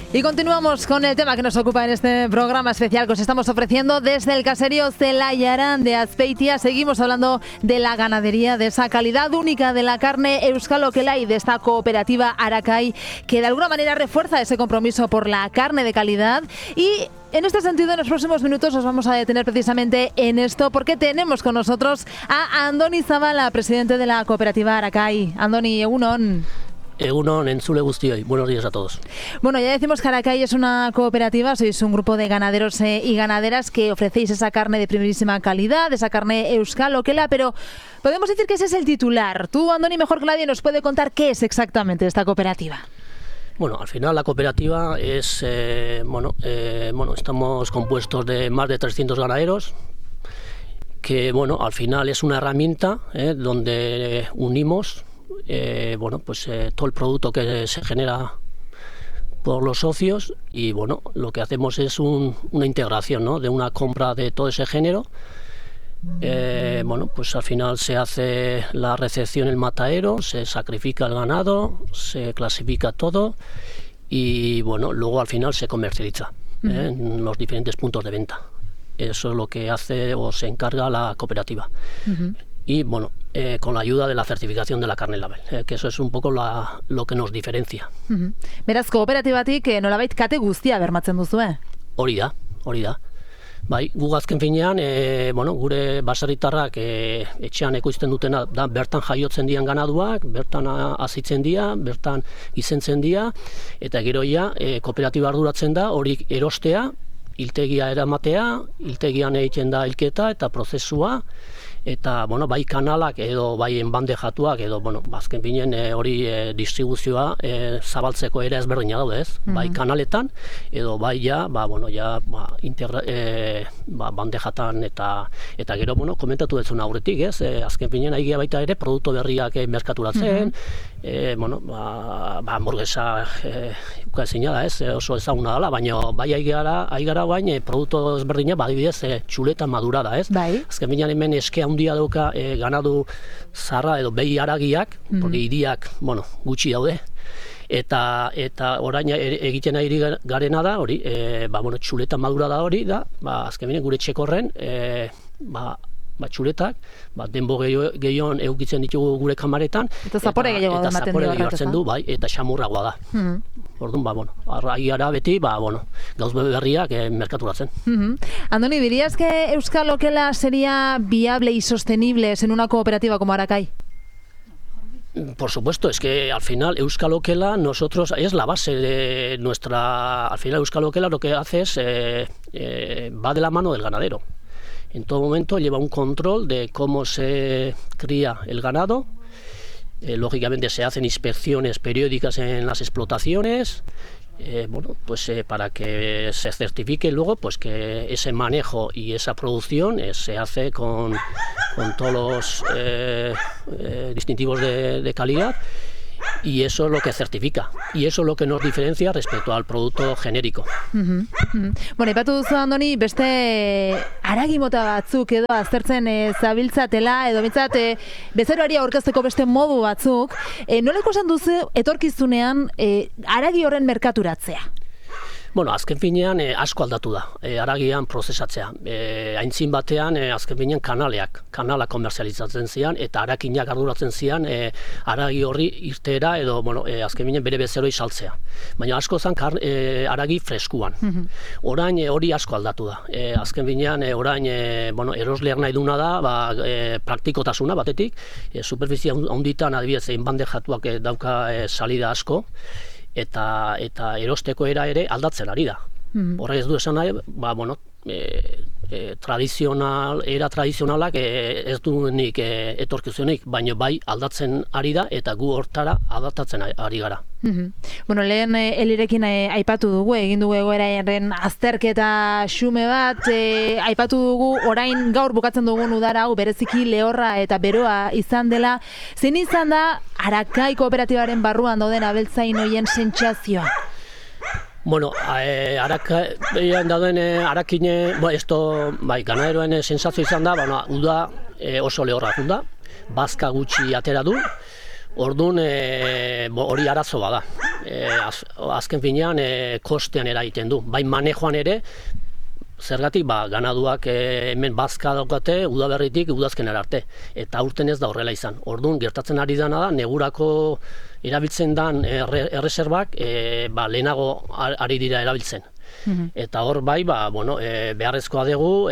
Y continuamos con el tema que nos ocupa en este programa especial que os estamos ofreciendo desde el caserío Zelayaran de Azpeitia. Seguimos hablando de la ganadería, de esa calidad única de la carne Euskal Okela y de esta cooperativa Arakai que de alguna manera refuerza ese compromiso por la carne de calidad. Y en este sentido, en los próximos minutos nos vamos a detener precisamente en esto porque tenemos con nosotros a Andoni Zabala, presidente de la cooperativa Arakai. Andoni, egunon. Egunon, entzule guztioi. Buenos días a todos. Bueno, ya decimos que Arakai es una cooperativa, sois un grupo de ganaderos y ganaderas que ofrecéis esa carne de primerísima calidad, esa carne Euskal Okela, pero podemos decir que ese es el titular. Tú, Andoni, mejor que nadie nos puede contar qué es exactamente esta cooperativa. Bueno, al final la cooperativa es, estamos compuestos de más de 300 ganaderos, que bueno, al final es una herramienta donde unimos todo el producto que se genera por los socios y bueno, lo que hacemos es una integración, ¿no?, de una compra de todo ese género. Al final se hace la recepción en el matadero, se sacrifica el ganado, se clasifica todo y bueno, luego al final se comercializa en los diferentes puntos de venta. Eso es lo que hace o se encarga la cooperativa. Y bueno, con la ayuda de la certificación de la carne label, que eso es un poco lo que nos diferencia. Beraz, kooperatibatik nolabait kate guztia bermatzen duzu, Hori da. Bai, gu azken finean, gure baserritarrak etxean ekoizten dutena da bertan jaiotzen dian ganaduak, bertan azitzen dira, bertan izentzen dira, eta gero ja, kooperatiba arduratzen da hori erostea, hiltegia eramatea, hiltegian egiten da hilketa eta prozesua, eta bai kanalak edo bai enbandejatuak edo azken finean hori distribuzioa zabaltzeko ere ezberdina daude, ez? Bai kanaletan edo bai bandejatan eta gero komentatu dezuna aurretik, ez? Azken finean aigia baita ere produktu berriak merkaturatzen, hamburguesa ukaezina da, ez? Oso ezaguna dela, baina bai aigara bain produktu ezberdina badibidez txuleta madurada, ez? Azken finean hemen eskea handia dauka ganadu zarra edo behi haragiak, porque hiriak gutxi daude, eta orain egiten ari garena da hori, txuleta madura da hori da, azken finean gure txekorren txuletak, denbo gehioan eukitzen ditugu gure kamaretan, eta zapore gehiago hartzen du, bai, eta xamurragoa da. Orduan, arraiara beti, gauz berriak merkaturatzen. Andoni, ¿dirías que Euskal Okela sería viable y sostenible en una cooperativa como Arakai? Por supuesto, es que al final Euskal Okela es la base de nuestra... Al final Euskal Okela lo que hace es, va de la mano del ganadero. En todo momento lleva un control de cómo se cría el ganado. Lógicamente se hacen inspecciones periódicas en las explotaciones, para que se certifique luego que ese manejo y esa producción se hace con todos los distintivos de calidad. Y eso es lo que certifica, y eso es lo que nos diferencia respecto al producto genérico. Bueno, ipatu duzu, Andoni, beste haragi mota batzuk edo aztertzen zabiltzatela, edo bintzat bezeroari aurkezteko beste modu batzuk, nola ikusten duzu etorkizunean haragi horren merkaturatzea? Bueno, azken finean asko aldatu da, haragian prozesatzea. Aintzin batean, azken finean kanalak komerzializatzen zian, eta harakinak arduratzen zian haragi horri irtera edo, azken finean bere bezeroi saltzea. Baina asko zen haragi freskuan. Orain hori asko aldatu da. Azken finean, orain erosleak nahi duna da, praktikotasuna batetik, superfizia handitan adibidez enbandejatuak dauka salida asko, eta erosteko era ere aldatzen ari da. Horrek ez du esan nahi, tradizionalak ez du nik etorkizunik, baina bai aldatzen ari da eta gu hortara adaptatzen ari gara. Bueno, lehen Elirekin aipatu dugu, egin dugu egoeraren azterketa xume bat, aipatu dugu orain gaur bukatzen dugun udara hau bereziki lehorra eta beroa izan dela. Zein izan da Arakai kooperatibaren barruan dauden abeltzain hoien sentsazioa? Bueno, Arakaian dauden arakine, ganaderoen sensazio izan da, uda oso lehorra da, bazka gutxi atera du, orduan hori arazo bada. azken finean kostean eragiten du. Bai manejoan ere, zergatik ganaduak hemen bazka daukate udaberritik udazkenera arte. Eta aurten ez da horrela izan. Orduan gertatzen ari dana da, negurako erabiltzen dan erreserbak lehenago ari dira erabiltzen. Eta hor bai, beharrezkoa dugu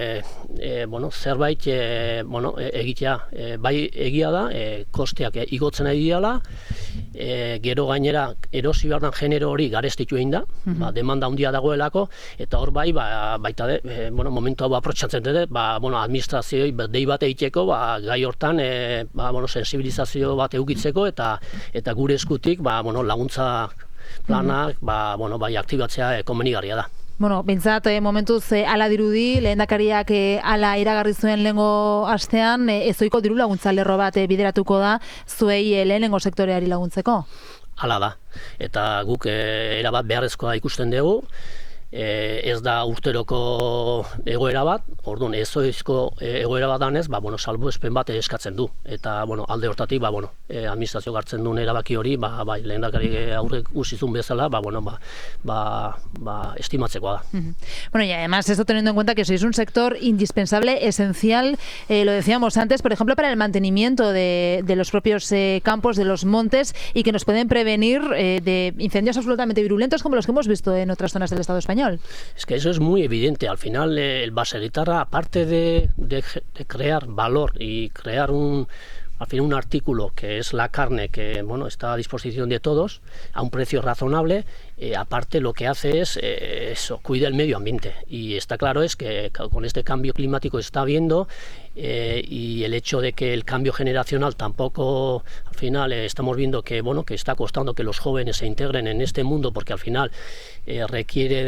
zerbait egitea. Bai egia da, kosteak igotzen ari diala, gero gainera erosioaren genero hori garestitu egin da, demanda handia dagoelako, eta hor bai, baita momentu hau aprotxatzen dute, administrazioi dei bat egiteko, gai hortan sensibilizazio bat edukitzeko, eta gure eskutik laguntza planak aktibatzea komenigarria da. Bintzat, momentuz ala dirudi, lehendakariak ala iragarri zuen lehengo astean, ezoiko diru laguntza lerro bat bideratuko da zuei lehenengo sektoreari laguntzeko? Hala da, eta guk erabat beharrezkoa ikusten dugu, ez da urteroko egoera bat, orduan ezoizko egoera bat danez, salbuespen bat eskatzen du. Eta alde hortatik, administrazio hartzen duen erabaki hori, lehendakari aurrek usizun bezala, estimatzekoa da. Y además esto teniendo en cuenta que sois un sector indispensable, esencial, lo decíamos antes, por ejemplo, para el mantenimiento de los propios campos, de los montes, y que nos pueden prevenir de incendios absolutamente virulentos como los que hemos visto en otras zonas del Estado español. Es que eso es muy evidente. Al final, el baserritarra, aparte de crear valor y crear un artículo que es la carne que está a disposición de todos a un precio razonable, aparte lo que hace es cuida el medio ambiente, y está claro es que con este cambio climático que está habiendo y el hecho de que el cambio generacional tampoco, al final estamos viendo que que está costando que los jóvenes se integren en este mundo, porque al final requiere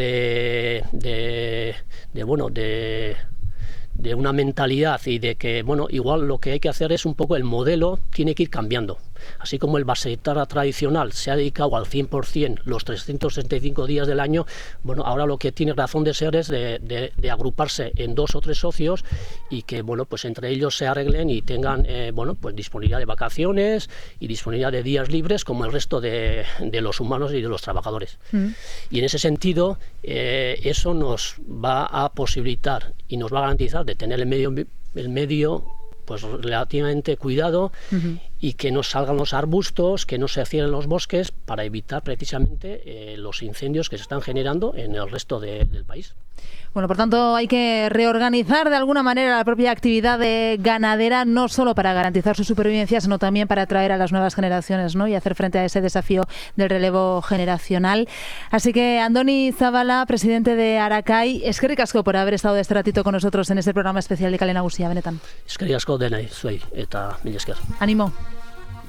de una mentalidad y de que, igual lo que hay que hacer es un poco el modelo, tiene que ir cambiando. Así como el baserritarra tradicional se ha dedicado al 100% los 365 días del año, ahora lo que tiene razón de ser es de agruparse en 2 o 3 socios y que, pues entre ellos se arreglen y tengan, pues disponibilidad de vacaciones y disponibilidad de días libres como el resto de los humanos y de los trabajadores. Y en ese sentido, eso nos va a posibilitar y nos va a garantizar de tener el medio pues relativamente cuidado, y que no salgan los arbustos, que no se cierren los bosques, para evitar precisamente los incendios que se están generando en el resto del país. Por tanto, hay que reorganizar de alguna manera la propia actividad ganadera, no solo para garantizar su supervivencia, sino también para atraer a las nuevas generaciones, y hacer frente a ese desafío del relevo generacional. Así que, Andoni Zabala, presidente de Arakaai, eskerrik asko por haber estado este ratito con nosotros en este programa especial de Kale Nagusia, benetan. Eskerrik asko denai zuei, eta mila esker. Ánimo.